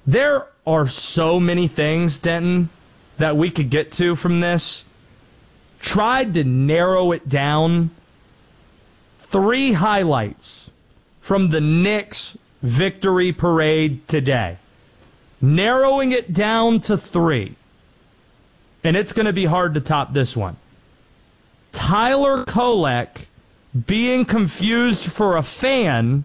There are so many things, Denton, that we could get to from this. Tried to narrow it down. 3 highlights from the Knicks victory parade today. Narrowing it down to 3. And it's going to be hard to top this one. Tyler Kolek being confused for a fan,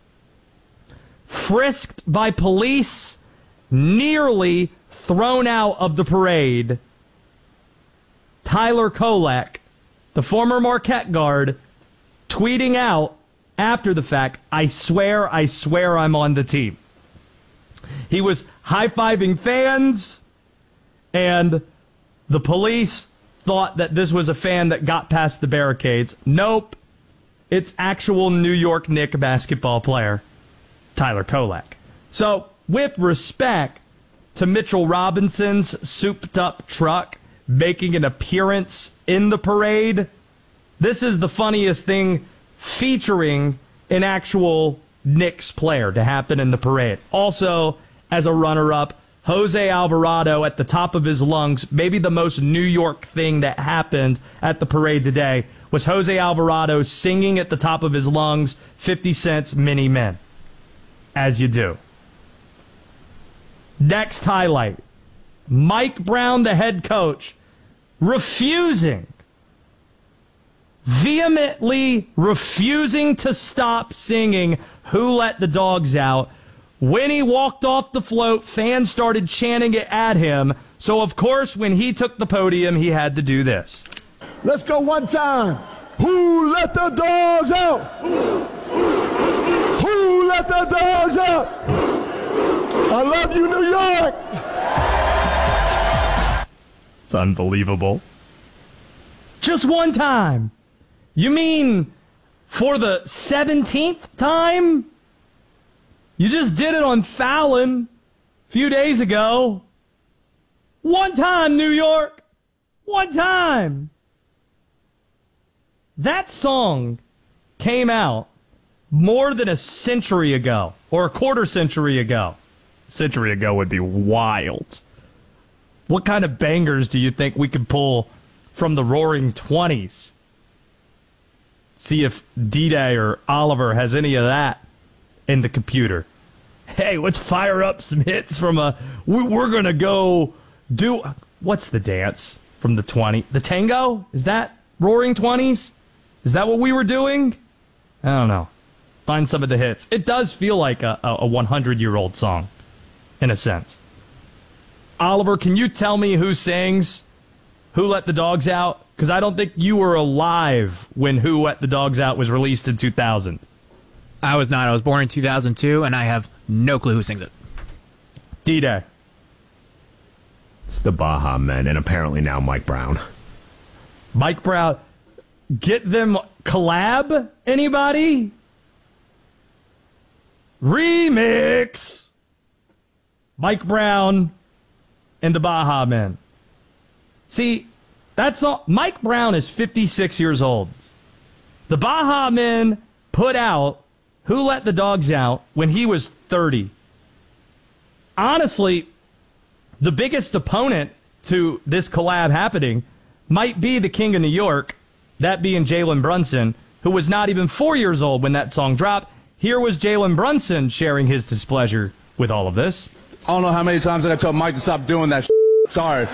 frisked by police, nearly thrown out of the parade. Tyler Kolek, the former Marquette guard, tweeting out after the fact, I swear I'm on the team. He was high-fiving fans, and the police thought that this was a fan that got past the barricades. Nope. It's actual New York Knicks basketball player, Tyler Kolek. So, with respect to Mitchell Robinson's souped-up truck making an appearance in the parade, this is the funniest thing featuring an actual Knicks player to happen in the parade. Also, as a runner-up, Jose Alvarado at the top of his lungs, maybe the most New York thing that happened at the parade today was Jose Alvarado singing at the top of his lungs 50 Cent's Many Men. As you do. Next highlight. Mike Brown, the head coach, vehemently refusing to stop singing Who Let the Dogs Out. When he walked off the float, fans started chanting it at him. So, of course, when he took the podium, he had to do this. Let's go one time. Who let the dogs out? Who let the dogs out? I love you, New York. It's unbelievable. Just one time. You mean for the 17th time? You just did it on Fallon a few days ago. One time, New York. One time. That song came out more than a century ago, or a quarter century ago. A century ago would be wild. What kind of bangers do you think we could pull from the Roaring '20s? See if D-Day or Oliver has any of that in the computer. Hey, let's fire up some hits from we're going to go do, what's the dance from the 20s? The tango? Is that Roaring '20s? Is that what we were doing? I don't know. Find some of the hits. It does feel like a 100-year-old song, in a sense. Oliver, can you tell me who sings Who Let the Dogs Out? Because I don't think you were alive when Who Let the Dogs Out was released in 2000. I was not. I was born in 2002, and I have no clue who sings it. D-Day. It's the Baha Men, and apparently now Mike Brown. Mike Brown. Get them collab? Anybody? Remix. Mike Brown and the Baha Men. See, that's all. Mike Brown is 56 years old. The Baha Men put out Who Let the Dogs Out when he was 30. Honestly, the biggest opponent to this collab happening might be the King of New York, that being Jalen Brunson, who was not even 4 years old when that song dropped. Here was Jalen Brunson sharing his displeasure with all of this. I don't know how many times I got to tell Mike to stop doing that. Sorry.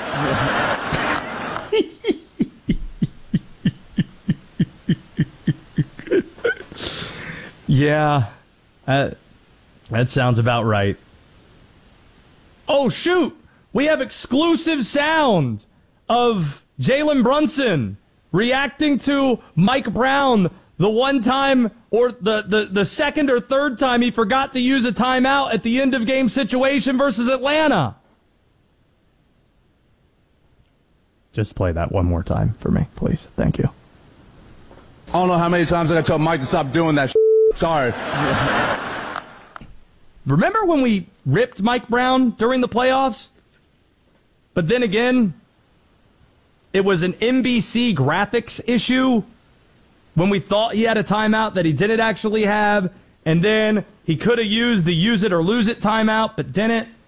Yeah, that sounds about right. Oh, shoot! We have exclusive sound of Jalen Brunson reacting to Mike Brown the one time or the second or third time he forgot to use a timeout at the end of game situation versus Atlanta. Just play that one more time for me, please. Thank you. I don't know how many times I got to tell Mike to stop doing that. Sorry. Remember when we ripped Mike Brown during the playoffs? But then again, it was an NBC graphics issue when we thought he had a timeout that he didn't actually have, and then he could have used the use it or lose it timeout, but didn't.